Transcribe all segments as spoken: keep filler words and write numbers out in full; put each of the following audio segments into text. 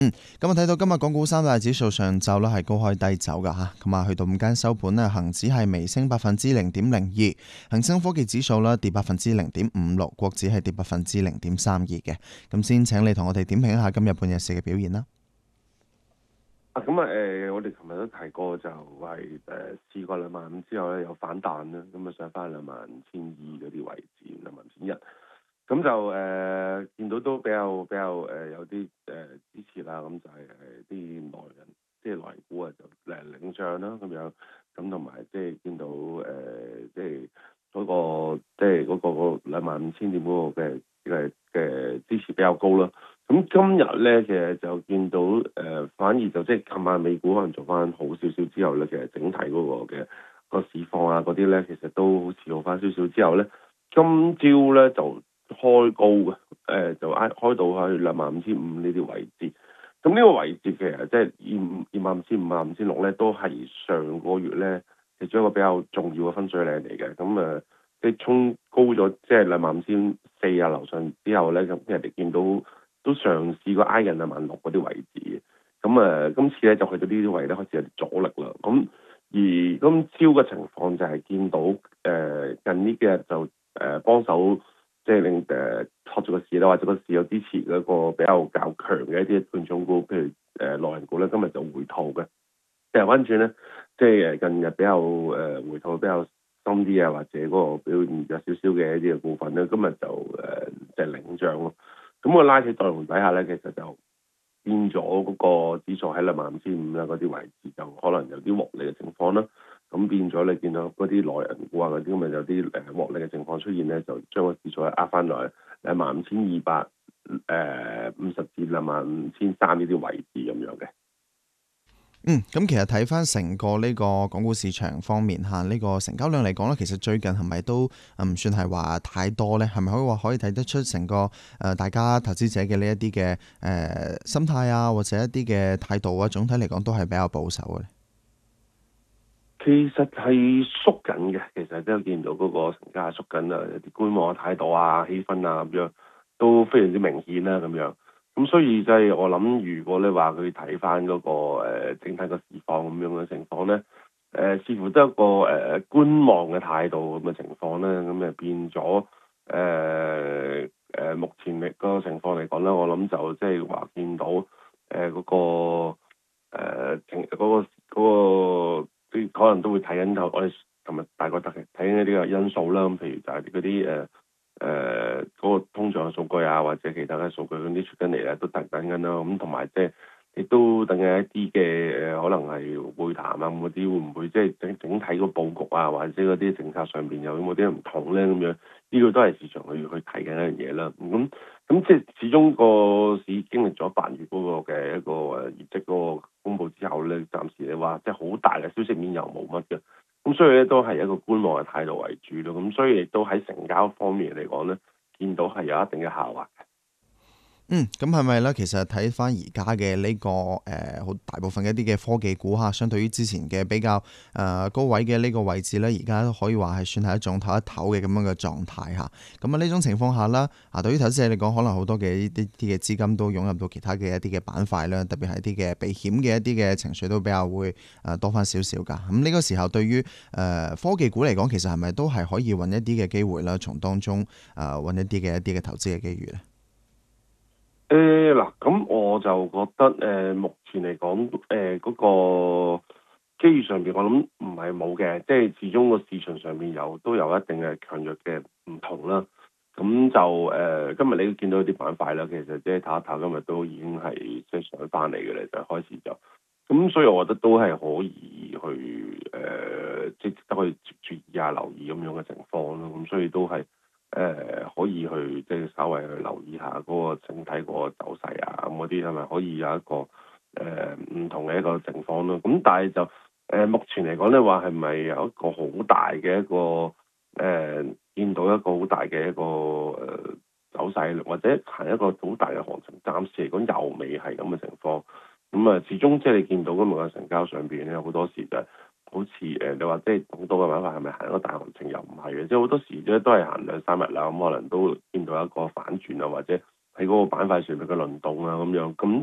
咁啊睇到今日港股三大指數上晝咧係高開低走噶吓，咁啊去到午間收盤咧，恒指係微升百分之零點零二，恒生科技指數咧跌百分之零點五六，國指係跌百分之零點三二嘅。咁先請你同我哋點評一下今日半日市嘅表現啦。 啊，咁啊，誒，我哋琴日都提過就係誒試過兩萬五之後咧有反彈啦，咁啊上翻兩萬五千二嗰啲位置，兩萬五千一，咁就誒、呃、見到都比較比較誒、呃、有啲誒、呃、支持啦，咁就係誒啲內人，即係內人股啊就誒領漲啦咁樣，咁同埋即係見到誒即係嗰個即係嗰個兩萬五千點嗰個嘅嘅嘅支持比較高啦。咁今日咧，其實就見到誒、呃，反而就即係琴晚美股可能做翻好少少之後咧，其實整體嗰個嘅個市況啊嗰啲咧，其實都好似好翻少少之後咧，今朝咧就開高嘅，誒、呃、就挨開到去兩萬五千五呢啲位置。咁呢個位置其實即係二二萬五千五啊五千六咧，都係上個月咧其中一個比較重要嘅分水嶺嚟嘅。咁誒、呃，即係衝高咗，即係兩萬五千四啊樓上之後咧，咁人哋見到。都嘗試過挨近兩萬六嗰啲位置嘅，咁誒、呃、今次咧就去到呢啲位咧開始有啲阻力啦。咁而今朝嘅情況就係見到誒、呃、近呢幾日就誒、呃、幫手，即係令誒托住個市啦，或者個市有支持嗰個比較較強嘅一啲權重股，譬如誒內銀股咧，今日就回吐嘅。掉翻轉咧，即係誒近日比較誒、呃、回吐比較深啲啊，或者嗰個表現有少少嘅一啲嘅股份咧，今日就誒即係領漲咯。咁個拉起作用底下咧，其實就變咗嗰個指數喺兩萬五千五啦嗰啲位置，就可能有啲獲利嘅情況啦。咁變咗你見到嗰啲內銀股啊嗰啲咁咪有啲誒獲利嘅情況出現咧，就將個指數呃翻落去兩萬五千二百誒五十至兩萬五千三呢啲位置咁樣嘅。 嗯，咁其實睇翻成個呢個港股市場方面吓，呢個成交量嚟講咧，其實最近係咪都唔算係話太多呢？係咪可以話可以睇得出成個誒、呃、大家投資者嘅呢一啲嘅誒心態啊，或者一啲嘅態度啊，總體嚟講都係比較保守嘅咧？ 其實係縮緊嘅，其實都見到嗰個成交係縮緊啊，有啲觀望嘅態度啊、氣氛啊咁樣都非常之明顯啦咁樣。咁所以就係我諗，如果你話佢睇翻嗰個、呃、整體個市況咁樣嘅情況咧，誒、呃、似乎都係一個誒、呃、觀望嘅態度咁嘅情況咧，咁誒變咗誒誒目前嘅嗰個情況嚟講咧，我諗就即係話見到誒嗰、呃嗰個誒情嗰個嗰個啲可能都會睇緊，我哋琴日大概特睇緊呢啲嘅因素啦，咁譬如就係嗰啲誒。誒嗰個通脹嘅數據啊，或者其他嘅數據嗰啲出緊嚟咧，都等等緊啦。咁同埋即係亦都等緊一啲嘅誒，可能係會談啊嗰啲，會唔會即係整整體個佈局啊，或者嗰啲政策上邊有冇啲唔同咧？咁樣呢個都係市場去去睇緊一樣嘢啦。咁咁即係始終個市經歷咗八月嗰個嘅一個誒業績嗰個公佈之後咧，暫時你話即係好大嘅消息面又冇乜嘅。咁所以咧都係一個觀望嘅態度為主咯，咁所以亦都喺成交方面嚟講咧，見到係有一定嘅下滑嘅。 嗯，咁係咪咧？其實睇翻而家嘅呢個誒，好、呃、大部分一啲嘅科技股吓，相對於之前嘅比較誒、呃、高位嘅呢個位置咧，而家都可以話係算係一種唞一唞嘅咁樣嘅狀態吓。咁啊呢種情況下啦，啊對於投資者嚟講，可能好多嘅呢啲啲嘅資金都湧入到其他嘅一啲嘅板塊啦，特別係一啲嘅避險嘅一啲嘅情緒都比較會誒多翻少少噶。咁呢個時候對於誒、呃、科技股嚟講，其實係咪都係可以揾一啲嘅機會啦，從當中誒揾、呃、一啲嘅一啲嘅投資嘅機遇咧？ 誒嗱，咁我就覺得誒、呃、目前嚟講，誒、呃、嗰、那個機遇上邊，我諗唔係冇嘅，即係始終個市場上面有都有一定嘅強弱嘅唔同啦。咁就誒、呃、今日你都見到啲板塊啦，其實即係睇一睇，今日都已經係即係上翻嚟嘅咧，就開始就咁，所以我覺得都係可以去誒、呃，即係值得去接住意下留意咁樣嘅情況咯。咁所以都係。誒、呃、可以去即係稍微去留意下嗰個整體嗰個走勢啊，咁嗰啲係咪可以有一個誒唔、呃、同嘅一個情況咯？咁但係就誒、呃、目前嚟講咧，話係咪有一個好大嘅一個誒、呃、見到一個好大嘅一個誒、呃、走勢，或者係一個好大嘅行情？暫時嚟講又未係咁嘅情況。咁啊，始終即係你見到今日嘅成交上邊咧，好多時就係、是。好似誒，你話即係好多嘅板塊係咪行一個大行情？又唔係嘅，即係好多時咧都係行兩三日啦，咁可能都見到一個反轉啊，或者喺嗰個板塊上面嘅輪動啊咁樣。咁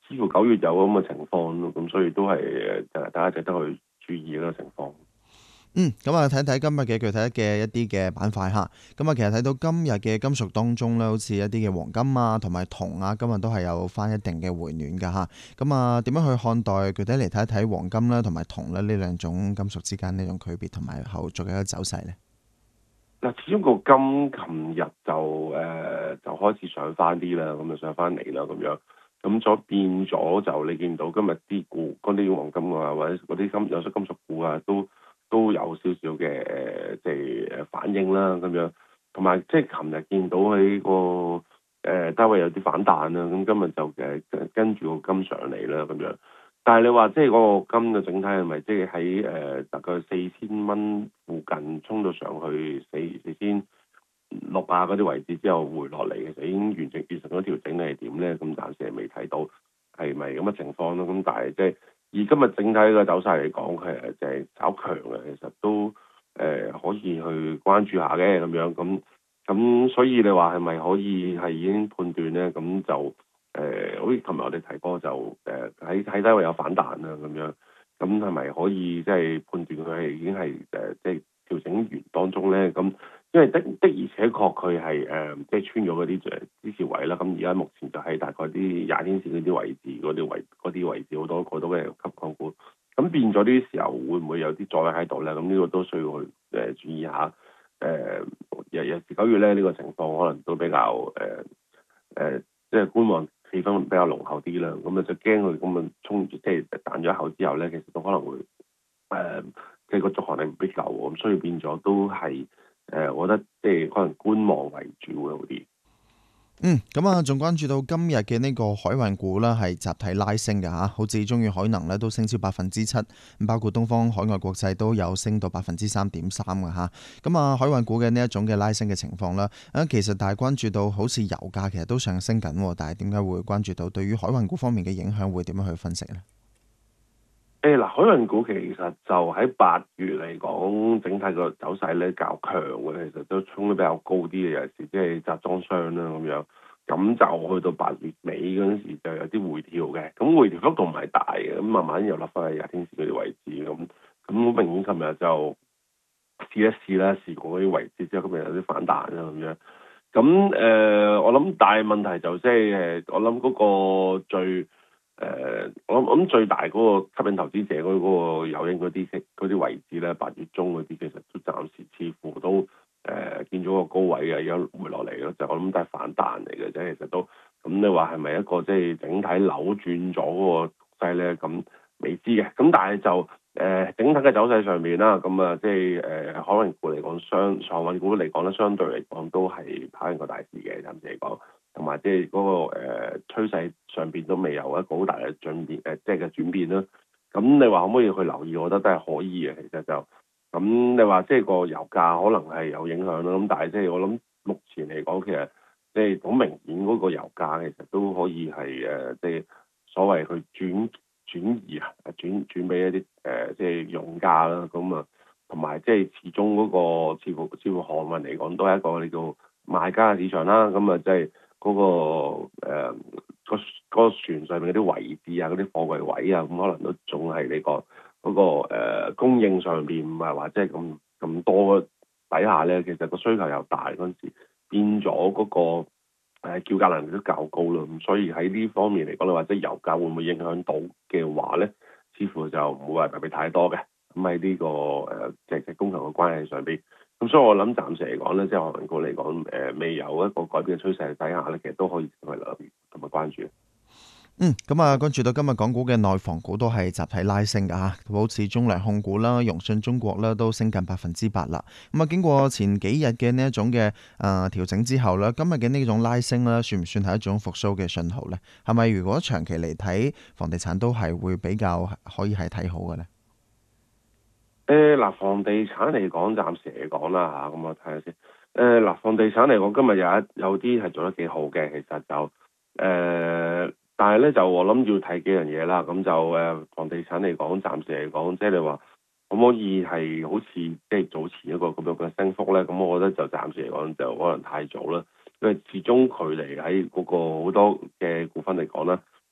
似乎九月有咁嘅情況咯，咁所以都係誒大家值得去注意呢個情況。 嗯，咁啊睇睇今日嘅具體嘅一啲嘅板塊嚇，咁啊其實睇到今日嘅金屬當中咧，好似一啲嘅黃金啊同埋銅啊，今日都係有翻一定嘅回暖㗎嚇。咁啊點樣去看待？具體嚟睇一睇黃金啦同埋銅咧呢兩種金屬之間呢種區別同埋後續嘅一個走勢咧？ 嗱，始終個金琴日就誒、呃、就開始上翻啲啦，咁就上翻嚟啦咁樣，咁咗變咗就你見到今日啲股嗰啲黃金啊，或者嗰啲金有色金屬股啊，都都有少少嘅誒即係誒反應啦咁樣，同埋即係琴日見到喺個誒、呃、單位有啲反彈啦，咁今日就誒跟跟住個金上嚟啦咁樣。但係你話即係嗰個金嘅整體係咪即係喺誒大概四千蚊附近衝到上去四四千六啊嗰啲位置之後回落嚟，其實已經完成完成咗調整，你係點咧？咁暫時係未睇到係咪咁嘅情況咯。咁但係即係以今日整體嘅走勢嚟講，係就係稍強嘅，其實都誒、呃、可以去關注下嘅咁樣。咁咁所以你話係咪可以係已經判斷咧？咁就誒，好似琴日我哋提過就誒喺喺低位有反彈啊咁樣，咁係咪可以即係判斷佢係已經係誒即係調整完當中咧？咁因為的的而且確佢係誒即係穿咗嗰啲誒支持位啦。咁而家目前就喺大概啲廿天線嗰啲位置，嗰啲位嗰啲位置好多好多嘅吸港股，咁變咗呢啲時候會唔會有啲阻力喺度咧？咁呢個都需要去誒注意下。誒有有時九月咧呢、呢個情況可能都比較誒誒、呃呃、即係觀望氣氛比較濃厚啲啦，咁啊就驚佢咁啊衝即係彈咗一口之後咧，其實都可能會誒、呃、即係個續航力唔必夠，咁所以變咗都係誒、呃，我覺得即係可能觀望為主會好啲。 嗯，咁啊，仲關注到今日嘅呢個海運股啦，係集體拉升嘅嚇，好似中遠海能咧都升超百分之七，咁包括東方海外國際都有升到百分之三點三嘅嚇。咁啊，海運股嘅呢一種嘅拉升嘅情況啦，啊其實大係關注到好似油價其實都上升緊，但係點解會關注到對於海運股方面嘅影響會點樣去分析呢？ 誒嗱，海運股其實就喺八月嚟講，整體個走勢咧較強嘅，其實都衝得比較高啲嘅，有時即係集裝箱啦咁樣，咁就去到八月尾嗰陣時就有啲回調嘅，咁回調幅度唔係大嘅，咁慢慢又落翻去廿天線嗰啲位置咁，咁好明顯，琴日就試一試啦，試過嗰啲位置之後，今日有啲反彈啦咁樣，咁誒、呃，我諗大問題就即係誒，我諗嗰個最誒、呃，我諗我諗最大嗰個吸引投資者嗰嗰個誘因嗰啲嗰啲位置咧，八月中嗰啲其實都暫時似乎都誒、呃、見咗個高位嘅，而家回落嚟咯，就我諗都係反彈嚟嘅啫。其實都咁你話係咪一個即係整體扭轉咗嗰個勢咧？咁未知嘅。咁但係就誒、呃、整體嘅走勢上面啦，咁啊即係誒海運股嚟講，相航運股嚟講咧，相對嚟講都係跑贏個大市嘅，暫時嚟講。同埋即係嗰個誒趨勢上邊都未有一個好大嘅轉變，誒即係嘅轉變啦。咁你話可唔可以去留意？我覺得都係可以嘅。其實就咁你話即係個油價可能係有影響啦。咁但係即係我諗目前嚟講，其實即係好明顯嗰個油價其實都可以係誒即係所謂去轉轉移啊，轉轉俾一啲誒即係用家啦。咁啊，同埋即係始終嗰個似乎似乎航運嚟講都係一個你叫買家嘅市場啦。咁啊即係。嗰、那個誒、呃那個那個船上面嗰啲位置啊，嗰啲貨櫃位啊，咁可能都仲係你個嗰、那個、呃、供應上邊唔係話即係咁咁多底下咧，其實個需求又大嗰陣時，變咗嗰、那個誒、呃、叫價能力都較高啦。咁所以喺呢方面嚟講，你話即係油價會唔會影響到嘅話咧，似乎就唔會話特別太多嘅。咁喺呢個誒即係供求嘅關係上邊。咁所以我諗暫時嚟講咧，即係航運股嚟講，誒、呃、未有一個改變嘅趨勢底下咧，其實都可以去留意同埋關注。 嗯，咁啊，關注到今日港股嘅內房股都係集體拉升噶吓，好似中糧控股啦、融信中國啦，都升近百分之八啦。咁啊，經過前幾日嘅呢一種嘅誒調整之後咧，今日嘅呢種拉升咧，算唔算係一種復甦嘅信號咧？係咪如果長期嚟睇，房地產都係會比較可以係睇好嘅咧？ 誒嗱、呃，房地產嚟講，暫時嚟講啦嚇，咁我睇下先。誒、呃、嗱，房地產嚟講，今日有一有啲係做得幾好嘅，其實就誒、呃，但係咧就我諗要睇幾樣嘢啦。咁就誒、呃，房地產嚟講，暫時嚟講，即係你話可唔可以係好似即係早前一個咁樣嘅升幅咧？咁我覺得就暫時嚟講就可能太早啦，因為始終距離喺嗰個好多嘅股份嚟講啦。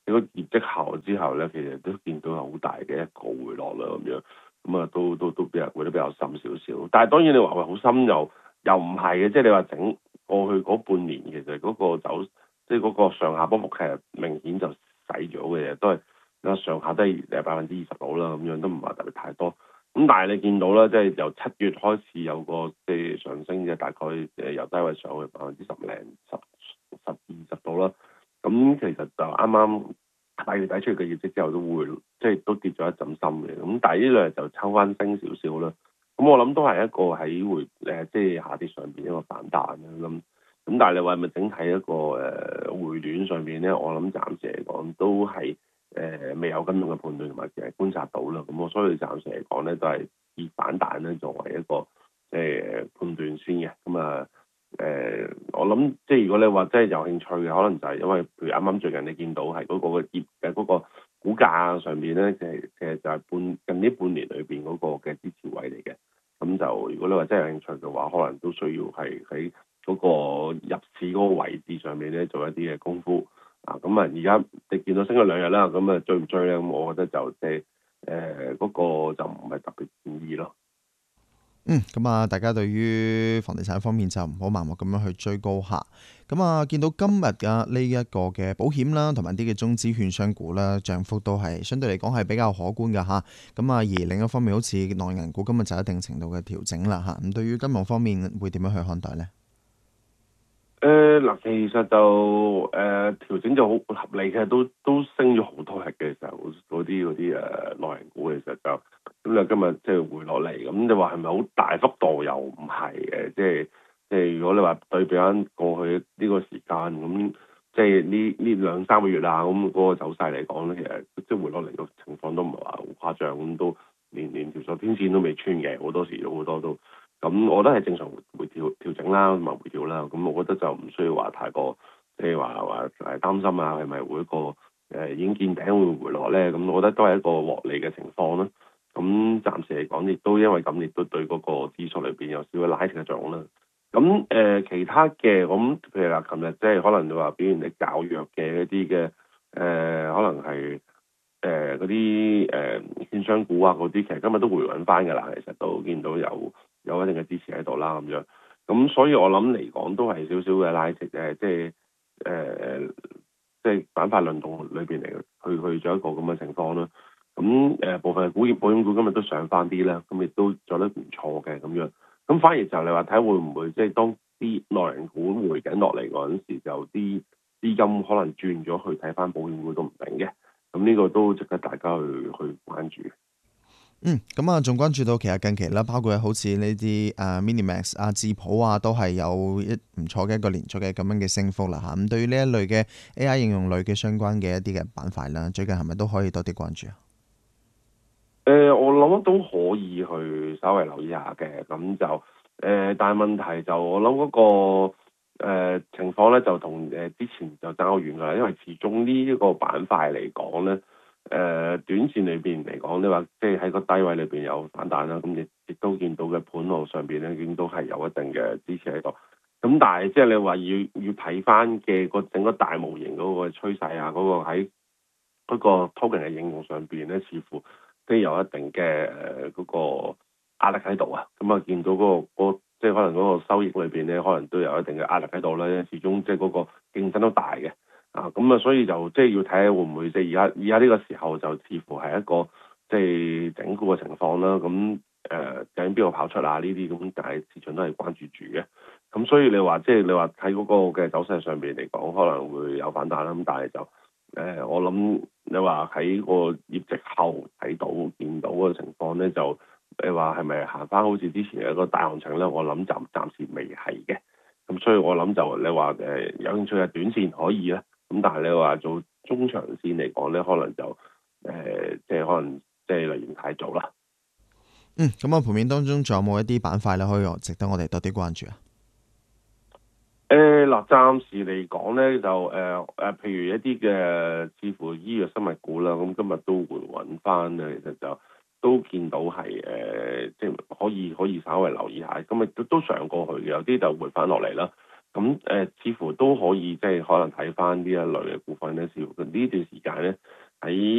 喺個業績後之後咧，其實都見到有好大嘅一個回落啦咁樣，咁啊都都都比較回得比較深少少。但係當然你話喂好深又又唔係嘅，即係你話整過去嗰半年其實嗰個走即係嗰個上下波幅其實明顯就細咗嘅，都係啊上下都係誒百分之二十到啦，咁樣都唔係特別太多。咁但係你見到啦，即係由七月開始有個即係上升嘅，大概誒由低位上去百分之十零十十二十度啦。咁其實就啱啱八月底出嘅業績之後都會即係都跌咗一陣心嘅。咁但係呢兩日就抽翻升少少啦。咁我諗都係一個喺回誒即係下跌上邊一個反彈啦。咁咁但係你話係咪整體一個誒、呃、回暖上邊咧？我諗暫時嚟講都係。誒、呃、未有咁樣嘅判斷同埋誒觀察到啦，咁我所以暫時嚟講咧都係以反彈咧作為一個即係、呃、判斷先嘅。咁啊誒，我諗即係如果你話真係有興趣嘅，可能就係因為譬如啱啱最近你見到係嗰個嘅業嘅嗰個股價上邊咧，其實其實就係半近呢半年裏邊嗰個嘅支持位嚟嘅。咁就如果你話真係有興趣嘅話，可能都需要係喺嗰個入市嗰個位置上面咧做一啲嘅功夫。啊，咁啊，而家你見到升咗兩日啦，咁啊追唔追咧？咁我覺得就即係誒嗰個就唔係特別建議咯。 嗯，咁啊，大家對於房地產方面就唔好盲目咁樣去追高下。咁啊，見到今日嘅呢一個嘅保險啦，同埋啲嘅中資券商股啦，漲幅都係相對嚟講係比較可觀嘅吓。咁啊，而另一方面，好似內銀股今日就有一定程度嘅調整啦吓。咁對於金融方面會點樣去看待呢？ 誒嗱、呃，其實就誒、呃、調整就好合理嘅，都都升咗好多日嘅時候，嗰啲嗰啲誒內銀股其實就咁你今日即係回落嚟，咁你話係咪好大幅度又唔係嘅？即係即係如果你話對比翻過去呢個時間咁，即係呢呢兩三個月啊，咁嗰個走勢嚟講咧，其實即係回落嚟嘅情況都唔係話好誇張，咁都連連條數天線都未穿嘅，好多時都好多都。咁我覺得係正常回回調調整啦，同埋回調啦。咁我覺得就唔需要話太過，即係話話誒擔心啊，係咪會一個誒、呃、已經見頂會回落咧？咁我覺得都係一個獲利嘅情況啦。咁暫時嚟講，亦都因為咁，亦都對嗰個指數裏邊有少少拉升嘅作用啦。咁誒、呃、其他嘅，咁譬如話，琴日即係可能你話表現力較弱嘅一啲嘅誒，可能係誒嗰啲誒券商股啊嗰啲，其實今日都回穩翻㗎啦。其實都見到有。有一定嘅支持喺度啦，咁樣，咁所以我諗嚟講都係少少嘅拉扯誒，即係誒，即係板塊輪動裏邊嚟去去咗一個咁嘅情況啦。咁誒、呃、部分嘅股業保險股今日都上翻啲啦，咁亦都做得唔錯嘅咁樣。咁反而就你話睇會唔會即係當啲內銀股回緊落嚟嗰陣時，就啲資金可能轉咗去睇翻保險股都唔定嘅。咁呢個都值得大家去去關注。 嗯，咁啊，仲關注到其實近期啦，包括好似呢啲誒 Minimax 啊、智普啊，都係有一唔錯嘅一個連續嘅咁樣嘅升幅啦嚇。咁對於呢一類嘅 A I 應用類嘅相關嘅一啲嘅板塊啦，最近係咪都可以多啲關注啊？ 誒、呃，我諗都可以去稍微留意下嘅，咁就誒、呃，但係問題就我諗嗰、那個、呃、情況咧，就同誒之前就爭好遠㗎啦，因為始終呢一個板塊嚟講咧，誒、呃、短線裏邊嚟講，你話即係喺個低位裏邊有反彈啦，咁亦亦都見到嘅盤路上邊咧，已經都係有一定嘅支持喺度。咁但係即係你話要要睇翻嘅個整個大模型嗰個趨勢啊，嗰、那個喺嗰個 token 嘅應用上邊咧，似乎都有一定嘅誒嗰個壓力喺度啊。咁啊，見到嗰、嗰個即係可能嗰個收益裏邊咧，可能都有一定嘅壓力喺度咧。始終即係嗰個競爭都大嘅啊。咁啊，所以就即係要睇下會唔會即係而家而家呢個時候就似乎係一個即係整固嘅情況啦。咁誒究竟邊個跑出啊？呢啲咁，但係市場都係關注住嘅。咁所以你話即係你話喺嗰個嘅走勢上邊嚟講，可能會有反彈啦。咁但係就誒、呃，我諗你話喺個業績後睇到見到嗰個情況咧，就你話係咪行翻好似之前嘅一個大行情咧？我諗暫暫時未係嘅。咁所以我諗就你話誒、呃、有興趣嘅短線可以啦。咁但係你話做中長線嚟講咧，可能就誒、呃、即係可能即係嚟源太早啦。 嗯，咁啊盤面當中仲有冇一啲板塊咧可以值得我哋多啲關注啊？ 誒嗱，暫時嚟講咧，就誒誒、呃呃，譬如一啲嘅似乎醫藥生物股啦，咁今日都回穩翻咧，其實就都見到係誒、呃，即係可以可以稍微留意下，咁啊都都上過去嘅，有啲就回翻落嚟啦。 咁誒、呃、似乎都可以即係可能睇翻呢一類嘅股份咧，似乎呢段時間咧喺